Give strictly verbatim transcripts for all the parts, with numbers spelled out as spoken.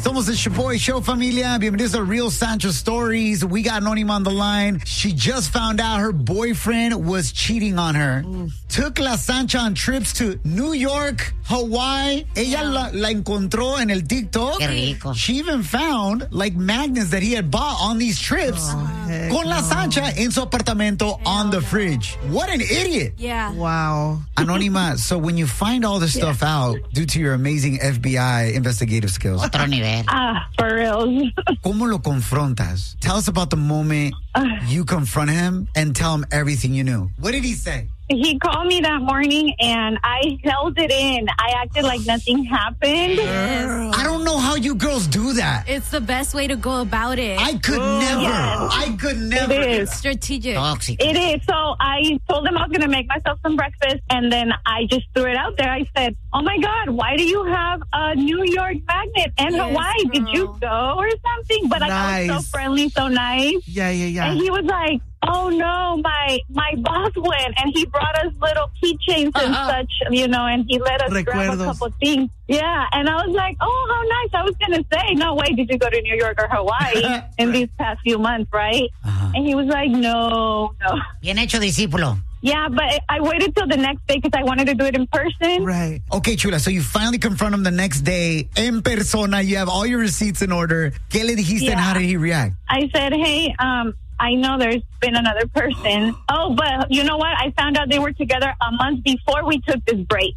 Somos el Shaboy Show, familia. Bienvenidos a Real Sancho Stories. We got Anónima on the line. She just found out her boyfriend was cheating on her. Oof. Took La Sancha on trips to New York, Hawaii. Ella la, la encontró en el TikTok. Qué rico. She even found like magnets that he had bought on these trips oh, con La Sancha en su apartamento yeah. on the fridge. What an idiot. Yeah. Wow. Anónima, so when you find all this stuff yeah. out due to your amazing F B I investigative skills. Otro nivel. Ah, for real. ¿Cómo lo confrontas? Tell us about the moment you confront him and tell him everything you knew. What did he say? He called me that morning, and I held it in. I acted like nothing happened. Yes. I don't know how you girls do that. It's the best way to go about it. I could oh. never. Yes. I could never. It is. Strategic. Toxic. It is. So I told him I was going to make myself some breakfast, and then I just threw it out there. I said, oh, my God, why do you have a New York magnet and yes, Hawaii? girl. Did you go or something? But like, nice. I was so friendly, so nice. Yeah, yeah, yeah. And he was like, oh, no, my my boss went, and he brought us little keychains and uh-uh. such, you know, and he let us Recuerdos. grab a couple things. Yeah, and I was like, oh, how nice. I was going to say, no way, did you go to New York or Hawaii in these past few months, right? Uh-huh. And he was like, no, no. Bien hecho, discípulo. Yeah, but I waited till the next day because I wanted to do it in person. Right. Okay, Chula, so you finally confront him the next day en persona. You have all your receipts in order. ¿Qué le dijiste Yeah. and how did he react? I said, hey, um, I know there's been another person. Oh, but you know what? I found out they were together a month before we took this break.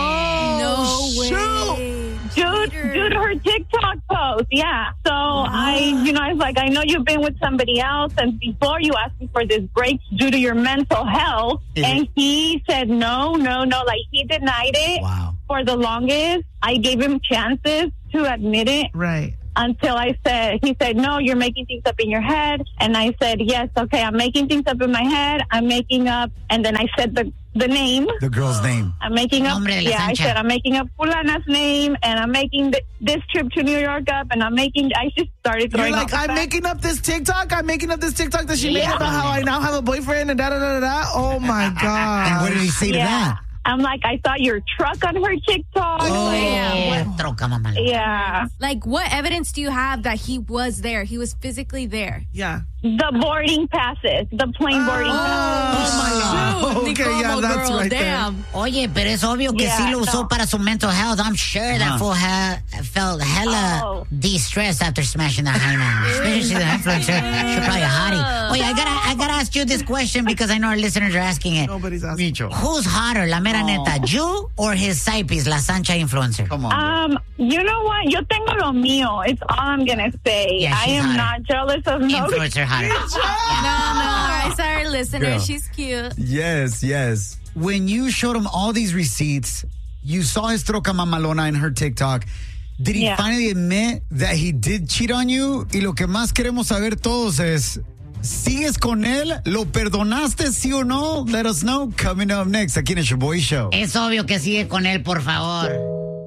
Oh, no way. shoot. Due, due to her TikTok post, yeah. So uh-huh. I, you know, I was like, I know you've been with somebody else, and before you asked me for this break due to your mental health, yeah. and he said no, no, no, like he denied it. Wow. For the longest. I gave him chances to admit it. Right. Until I said, he said, no, you're making things up in your head. And I said, yes, okay, I'm making things up in my head. I'm making up. And then I said the the name. The girl's name. I'm making up. Yeah, I said, I'm making up Fulana's name. And I'm making the, this trip to New York up. And I'm making, I just started throwing You're like, up I'm back. making up this TikTok. I'm making up this TikTok that she Yeah. made about how I now have a boyfriend and da da da da da. Oh, my God. And what did he say to Yeah. that? I'm like, I saw your truck on her TikTok. Oh, yeah. Troca, mamá. Yeah. Like, what evidence do you have that he was there? He was physically there. Yeah. The boarding passes, the plane boarding passes. Oh, my God. Shoot, Okay, yeah, Nicomo that's girl, right damn. Oye, pero es obvio que Yeah, sí lo usó no. para su mental health. I'm sure Uh-huh. that fool ha- felt hella Oh. de-stressed after smashing that high now. Especially the influencer. She's probably a hottie. Oye, I gotta, I gotta ask you this question because I know our listeners are asking it. Nobody's asking. Micho. Who's hotter, la mera Oh. neta, you or his side piece, la Sancha influencer? Come on. Um, you know what? Yo tengo lo mío. It's all I'm gonna say. Yeah, I she's am hotter. not jealous of nobody. Influencer hotter. No, no. I saw our listener. Girl. She's cute. Yes, yes. When you showed him all these receipts, you saw his troca mamalona in her TikTok. Did he Yeah. finally admit that he did cheat on you? Y lo que más queremos saber todos es, ¿sigues con él? ¿Lo perdonaste, sí o no? Let us know. Coming up next, aquí en el Shaboy Show. Es obvio que sigue con él, por favor.